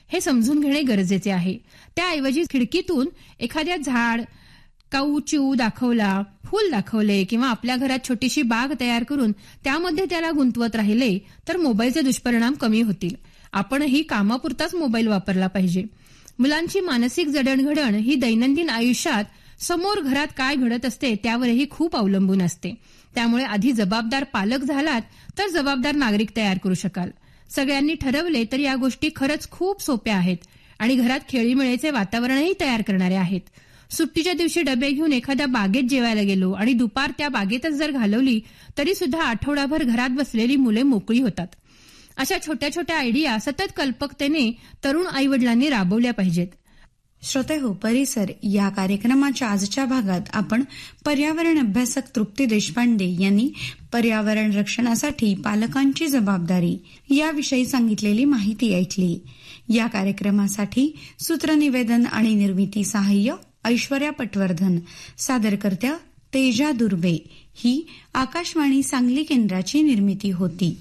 हे समजून घेणे गरजेचे आहे. त्याऐवजी खिडकीतून एखाद्या झाड, चिऊ दाखवला, फूल दाखवले किंवा आपल्या घरात छोटीशी बाग तयार करून त्यामध्ये त्याला गुंतवत राहिले तर मोबाईलचे दुष्परिणाम कमी होतील. आपणही कामापुरताच मोबाईल वापरला पाहिजे. मुलांची मानसिक जडणघडण ही दैनंदिन आयुष्यात समोर घरात काय घडत असते त्यावरही खूप अवलंबून असते. त्यामुळे आधी जबाबदार पालक झालात तर जबाबदार नागरिक तयार करू शकाल. सगळ्यांनी ठरवले तर या गोष्टी खरंच खूप सोप्या आहेत आणि घरात खेळीमेळीचे वातावरणही तयार करणारे आहेत. सुट्टीच्या दिवशी डबे घेऊन एखाद्या बागेत जेवायला गेलो आणि दुपार त्या बागेतच जर घालवली तरी सुद्धा आठवडाभर घरात बसलेली मुले मोकळी होतात. अशा छोट्या छोट्या आयडिया सतत कल्पकतेने तरुण आईवडिलांनी राबवल्या पाहिजेत. श्रोतेहो, परिसर या कार्यक्रमाच्या आजच्या भागात आपण पर्यावरण अभ्यासक तृप्ती देशपांडे यांनी पर्यावरण रक्षणासाठी पालकांची जबाबदारी याविषयी सांगितलेली माहिती ऐकली. या कार्यक्रमासाठी सूत्रनिवेदन आणि निर्मिती सहाय्य ऐश्वर्या पटवर्धन, सादरकर्त्या तेजा दुर्बे. ही आकाशवाणी सांगली केंद्राची निर्मिती होती.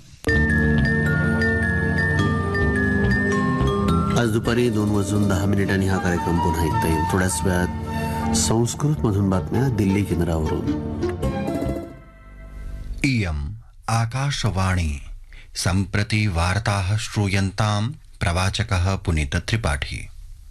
आज दुपारी 2:10 हा कार्यक्रम पुन्हा ऐकता येईल. थोड्याच वेळात संस्कृत मधून बातम्या दिल्ली केंद्रावरून. इयम् आकाशवाणी सम्प्रति वार्ताः श्रूयन्ताम् प्रवाचकः पुनीत त्रिपाठी.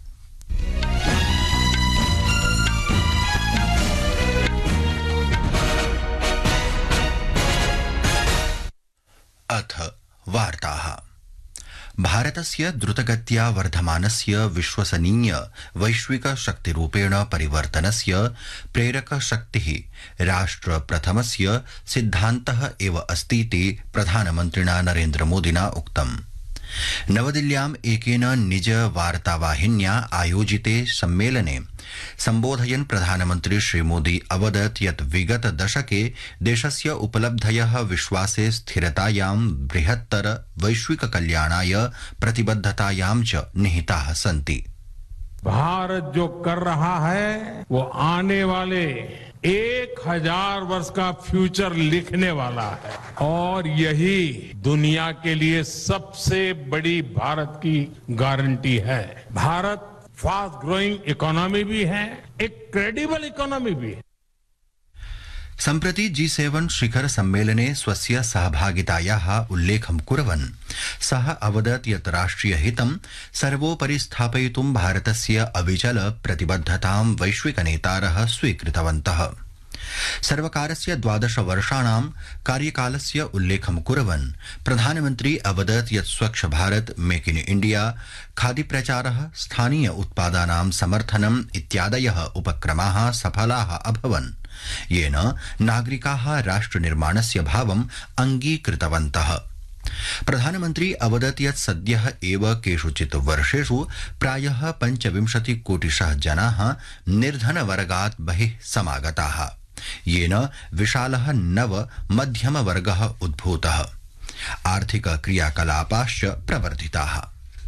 अथ वार्ताः. भारतस्य द्रुतगत्या वर्धमानस्य विश्वसनीय वैश्विक शक्तिरूपेण परिवर्तनस्य प्रेरक शक्तिः राष्ट्र प्रथमस्य सिद्धान्तः एव अस्तीति प्रधानमन्त्रिणा नरेन्द्र मोदिना उक्तम्. नवदिल्ल्याम् एकेन निज वार्तावाहिन्या आयोजिते सम्मेलने सम्बोधयन् प्रधानमन्त्री श्रीमोदी अवदत् यत् विगत दशके देशस्य उपलब्धयः विश्वासे स्थिरतायां बृहत्तर वैश्विक कल्याणाय प्रतिबद्धतायां च निहिताः सन्ति. भारत जो कर रहा है वो आने वाले 1000 वर्ष का फ्यूचर लिखने वाला है और यही दुनिया के लिए सबसे बड़ी भारत की गारंटी है. भारत फास्ट ग्रोइंग इकोनॉमी भी है, एक क्रेडिबल इकोनॉमी भी है. सम्प्रति G7 शिखर सम्मेलने स्वस्य सहभागितायाः उल्लेखं कुर्वन् सः अवदत् यत् राष्ट्रियहितं सर्वोपरि स्थापयितुं भारतस्य अविचल प्रतिबद्धतां वैश्विकनेतारः स्वीकृतवन्तः. सर्वकारस्य 12 वर्षाणां कार्यकालस्य उल्लेखं कुर्वन् प्रधानमन्त्री अवदत् यत् स्वच्छ Bharat, make in India, khadi प्रचारः, स्थानीय उत्पादानां समर्थनम् इत्यादयः उपक्रमाः सफलाः अभवन्, येन नागरिकाः राष्ट्रनिर्माणस्य भावम् अङ्गीकृतवन्तः. प्रधानमन्त्री अवदत् यत् सद्यः एव केषुचित् वर्षेषु प्रायः 25 कोटिशः जनाः निर्धनवर्गात् बहिः समागताः, येन विशालः नव मध्यमवर्गः उद्भूतः. आर्थिक क्रियाकलापाश्च प्रवर्धिताः.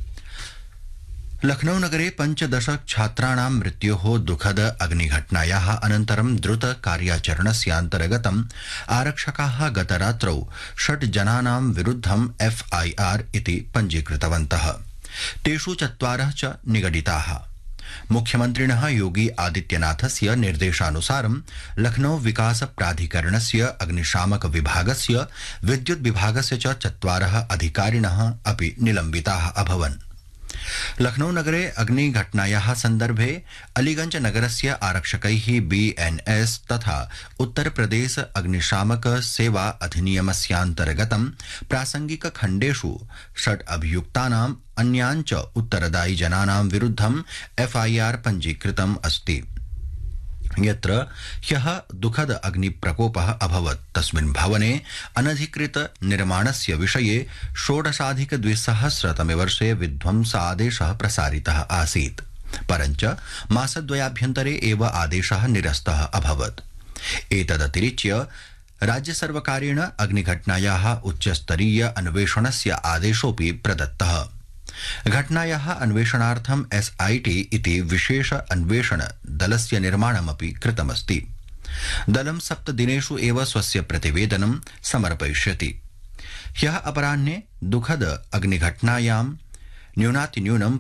लखनऊ नगरे 15 छात्राणां मृत्योः दुःखद अग्निघटनायाः अनन्तरं द्रुत कार्याचरणस्यान्तर्गतम् आरक्षकाः गतरात्रौ 6 जनानां विरुद्धं FIR इति पञ्जीकृतवन्तः. तेषु 4 च निगडिताः. मुख्यमन्त्रिणः योगी आदित्यनाथस्य निर्देशानुसारं लखनऊ विकास प्राधिकरणस्य अग्निशामक विभागस्य विद्युत् विभागस्य च 4 अधिकारिणः अपि निलम्बिताः अभवन्. लखनऊ नगरे अग्निघटनायाः सन्दर्भे अलीगंज नगरस्य आरक्षकैः BNS तथा उत्तर प्रदेश अग्निशामक सेवा अधिनियमस्यान्तर्गतं प्रासंगिक खण्डेषु 6 अभियुक्तानाम् अन्याञ्च उत्तरदायि जनानां विरुद्धं FIR पञ्जीकृतम् अस्ति. यत्र ह्यः दुःखद अग्निप्रकोपः अभवत् तस्मिन् भवने अनधिकृत निर्माणस्य विषये 16,200 वर्षे विध्वंसादेशः प्रसारितः आसीत्, परञ्च मासद्वयाभ्यन्तरे एव आदेशः निरस्तः अभवत्. एतदतिरिच्य राज्यसर्वकारेण अग्निघटनायाः उच्चस्तरीय अन्वेषणस्य आदेशोऽपि प्रदत्तः. घटनायाः अन्वेषणार्थं SIT इति विशेष अन्वेषण दलस्य निर्माणमपि कृतमस्ति. दलं 7 दिनेषु एव स्वस्य प्रतिवेदनं समर्पयिष्यति. ह्यः अपराह्ने दुःखद अग्निघटनायां न्यूनातिन्यूनं